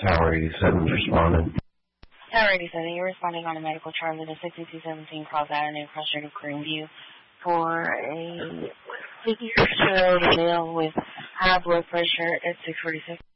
Tower 87 responding. Tower 87, you're responding on a medical charge at a 6217 Cross Avenue, Frustrated Greenview, for a 50-year-old male with high blood pressure at 646.